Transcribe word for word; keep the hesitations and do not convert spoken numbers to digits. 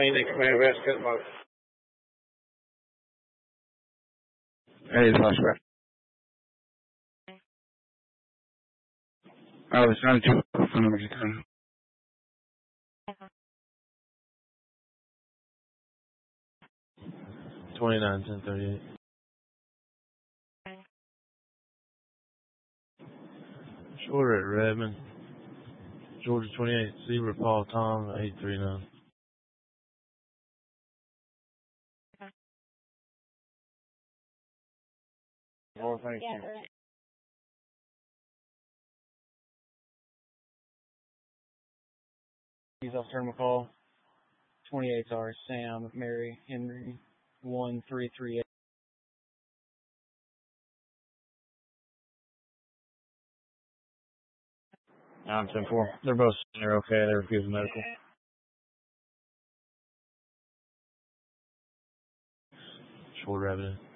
Phoenix, Midwest, Cookboat. Hey, it's Oscar. Oh, it's ninety-two from the Mexican. twenty-nine, ten thirty-eight. Shorter at Redmond. Georgia twenty-eight, Zebra, Paul, Tom, eight three nine. Oh, thank Yeah, you. right. He's off turn McCall. twenty-eight are Sam, Mary, Henry, one three three eight. nine ten four. They're both they're okay. They're refusing medical. Short Revenue.